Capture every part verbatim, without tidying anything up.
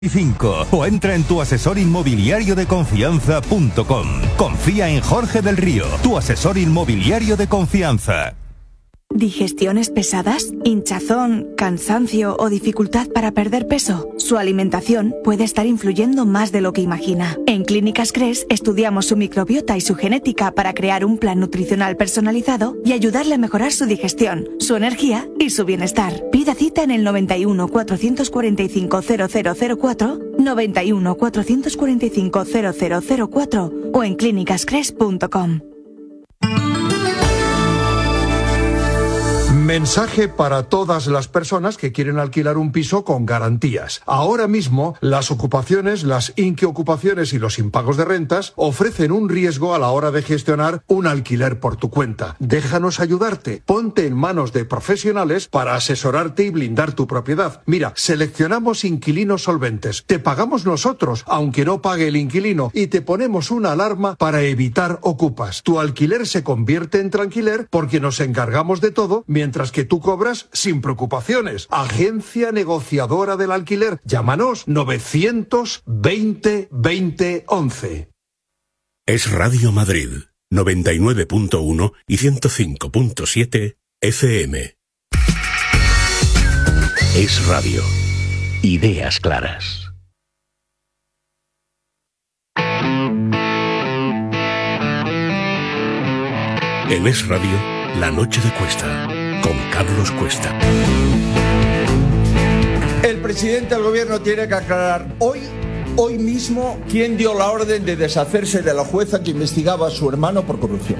o entra en tu asesor inmobiliario de confianza punto com. Confía en Jorge del Río, tu asesor inmobiliario de confianza. ¿Digestiones pesadas? ¿Hinchazón, cansancio o dificultad para perder peso? Su alimentación puede estar influyendo más de lo que imagina. En Clínicas Cres estudiamos su microbiota y su genética para crear un plan nutricional personalizado y ayudarle a mejorar su digestión, su energía y su bienestar. Pida cita en el noventa y uno, cuatrocientos cuarenta y cinco, cero cero cero cuatro, noventa y uno, cuatrocientos cuarenta y cinco, cero cero cero cuatro o en clínicas cres punto com. Mensaje para todas las personas que quieren alquilar un piso con garantías. Ahora mismo, las ocupaciones, las inquiocupaciones y los impagos de rentas ofrecen un riesgo a la hora de gestionar un alquiler por tu cuenta. Déjanos ayudarte. Ponte en manos de profesionales para asesorarte y blindar tu propiedad. Mira, seleccionamos inquilinos solventes. Te pagamos nosotros, aunque no pague el inquilino, y te ponemos una alarma para evitar ocupas. Tu alquiler se convierte en tranquiler porque nos encargamos de todo mientras que tú cobras sin preocupaciones. Agencia negociadora del alquiler. Llámanos novecientos veinte veinte once. Es Radio Madrid, noventa y nueve punto uno y ciento cinco punto siete F M. Es Radio. Ideas claras. En Es Radio, La Noche de Cuesta, con Carlos Cuesta. El presidente del gobierno tiene que aclarar hoy, hoy mismo, quién dio la orden de deshacerse de la jueza que investigaba a su hermano por corrupción.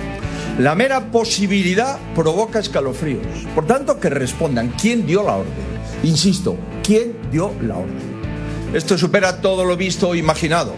La mera posibilidad provoca escalofríos. Por tanto, que respondan quién dio la orden. Insisto, quién dio la orden. Esto supera todo lo visto o imaginado.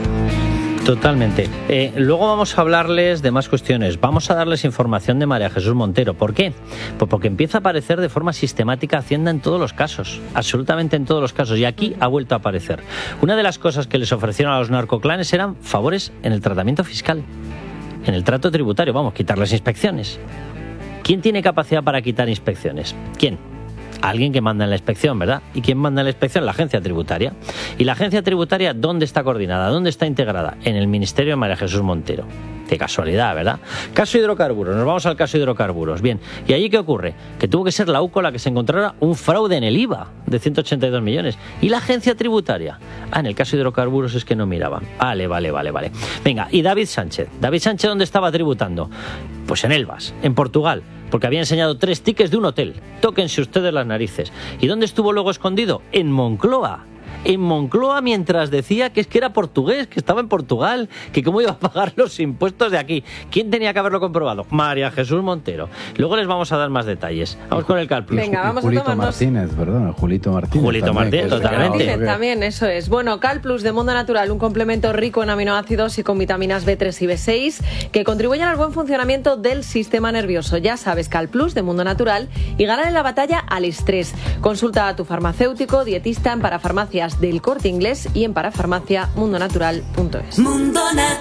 Totalmente. Eh, luego vamos a hablarles de más cuestiones. Vamos a darles información de María Jesús Montero. ¿Por qué? Pues porque empieza a aparecer de forma sistemática Hacienda en todos los casos. Absolutamente en todos los casos. Y aquí ha vuelto a aparecer. Una de las cosas que les ofrecieron a los narcoclanes eran favores en el tratamiento fiscal. En el trato tributario. Vamos, quitar las inspecciones. ¿Quién tiene capacidad para quitar inspecciones? ¿Quién? Alguien que manda en la inspección, ¿verdad? ¿Y quién manda en la inspección? La agencia tributaria. ¿Y la agencia tributaria dónde está coordinada? ¿Dónde está integrada? En el Ministerio de María Jesús Montero. Qué casualidad, ¿verdad? Caso hidrocarburos. Nos vamos al caso hidrocarburos. Bien. ¿Y allí qué ocurre? Que tuvo que ser la U C O la que se encontrara un fraude en el I V A de ciento ochenta y dos millones. ¿Y la agencia tributaria? Ah, en el caso hidrocarburos es que no miraban. Vale, vale, vale, vale. Venga, ¿y David Sánchez? ¿David Sánchez dónde estaba tributando? Pues en Elvas, en Portugal. Porque había enseñado tres tickets de un hotel. Tóquense ustedes las narices. ¿Y dónde estuvo luego escondido? En Moncloa. En Moncloa, mientras decía que es que era portugués, que estaba en Portugal, que cómo iba a pagar los impuestos de aquí. ¿Quién tenía que haberlo comprobado? María Jesús Montero. Luego les vamos a dar más detalles. Vamos con el Calplus. Venga, vamos Julito a tomarnos... Martínez, perdón, Julito Martínez. Julito también, Martínez, totalmente. Martínez, también, eso es. Bueno, Calplus de Mundo Natural, un complemento rico en aminoácidos y con vitaminas B tres y B seis que contribuyen al buen funcionamiento del sistema nervioso. Ya sabes, Calplus de Mundo Natural y ganar en la batalla al estrés. Consulta a tu farmacéutico, dietista en Parafarmacias del Corte Inglés y en parafarmacia mundo natural punto es. Mundo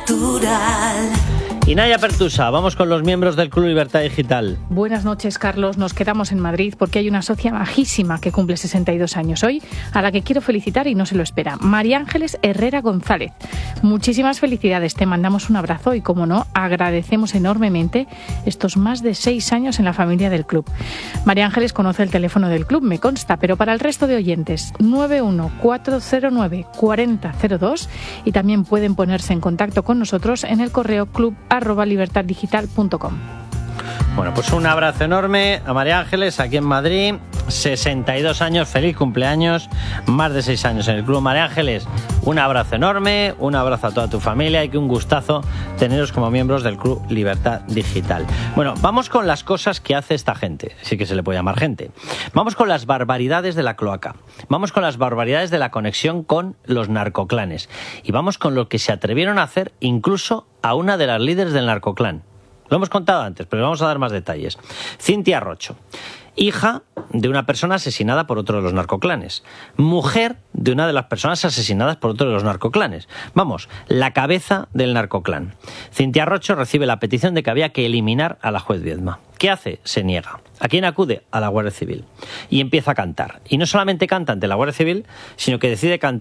Natural. Y Naya Pertusa, vamos con los miembros del Club Libertad Digital. Buenas noches, Carlos. Nos quedamos en Madrid porque hay una socia majísima que cumple sesenta y dos años hoy, a la que quiero felicitar y no se lo espera. María Ángeles Herrera González. Muchísimas felicidades, te mandamos un abrazo y, como no, agradecemos enormemente estos más de seis años en la familia del club. María Ángeles conoce el teléfono del club, me consta, pero para el resto de oyentes, nueve uno cuatro cero nueve cuatro cero cero dos, y también pueden ponerse en contacto con nosotros en el correo club arroba libertad digital punto com. Bueno, pues un abrazo enorme a María Ángeles aquí en Madrid, sesenta y dos años, feliz cumpleaños, más de seis años en el club. María Ángeles, un abrazo enorme, un abrazo a toda tu familia y que un gustazo teneros como miembros del Club Libertad Digital. Bueno, vamos con las cosas que hace esta gente, sí que se le puede llamar gente. Vamos con las barbaridades de la cloaca, vamos con las barbaridades de la conexión con los narcoclanes y vamos con lo que se atrevieron a hacer incluso a una de las líderes del narcoclán. Lo hemos contado antes, pero vamos a dar más detalles. Cintia Rocho, hija de una persona asesinada por otro de los narcoclanes. Mujer de una de las personas asesinadas por otro de los narcoclanes. Vamos, la cabeza del narcoclán. Cintia Rocho recibe la petición de que había que eliminar a la juez Viedma. ¿Qué hace? Se niega. ¿A quién acude? A la Guardia Civil. Y empieza a cantar. Y no solamente canta ante la Guardia Civil, sino que decide cantar